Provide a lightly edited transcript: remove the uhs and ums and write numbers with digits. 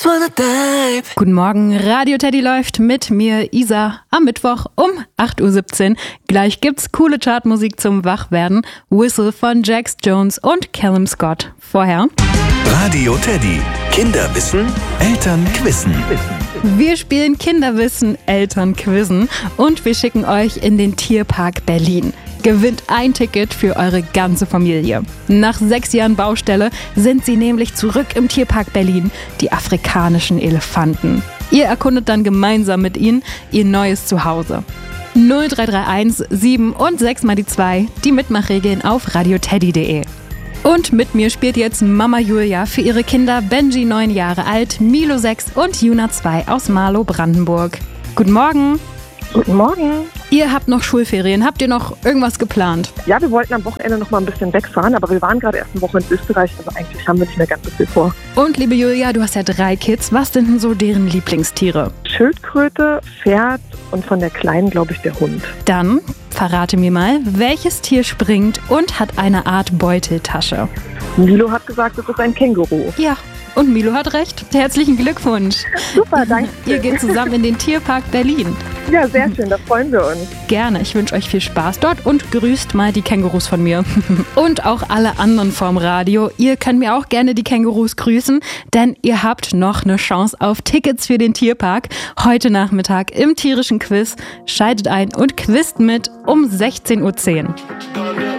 Guten Morgen, Radio Teddy läuft mit mir, Isa, am Mittwoch um 8.17 Uhr. Gleich gibt's coole Chartmusik zum Wachwerden. Whistle von Jax Jones und Callum Scott. Vorher Radio Teddy. Kinderwissen, Eltern quizzen. wir spielen Kinderwissen, Eltern quizzen und wir schicken euch in den Tierpark Berlin. Gewinnt ein Ticket für eure ganze Familie. Nach 6 Jahren Baustelle sind sie nämlich zurück im Tierpark Berlin, die afrikanischen Elefanten. Ihr erkundet dann gemeinsam mit ihnen ihr neues Zuhause. 0331 7 und 6 mal die 2, die Mitmachregeln auf radioteddy.de. Und mit mir spielt jetzt Mama Julia für ihre Kinder Benji 9 Jahre alt, Milo 6 und Juna 2 aus Marlow, Brandenburg. Guten Morgen. Guten Morgen. Ihr habt noch Schulferien. Habt ihr noch irgendwas geplant? Ja, wir wollten am Wochenende noch mal ein bisschen wegfahren, aber wir waren gerade erst eine Woche in Österreich, also eigentlich haben wir nicht mehr ganz so viel vor. Und liebe Julia, du hast ja 3 Kids. Was sind denn so deren Lieblingstiere? Schildkröte, Pferd und von der Kleinen, glaube ich, der Hund. Dann verrate mir mal, welches Tier springt und hat eine Art Beuteltasche? Milo hat gesagt, es ist ein Känguru. Ja, und Milo hat recht. Herzlichen Glückwunsch. Super, danke. Ihr geht zusammen in den Tierpark Berlin. Ja, sehr schön, da freuen wir uns. Gerne, ich wünsche euch viel Spaß dort und grüßt mal die Kängurus von mir. Und auch alle anderen vom Radio. Ihr könnt mir auch gerne die Kängurus grüßen, denn ihr habt noch eine Chance auf Tickets für den Tierpark. Heute Nachmittag im tierischen Quiz. Schaltet ein und quizt mit um 16.10 Uhr.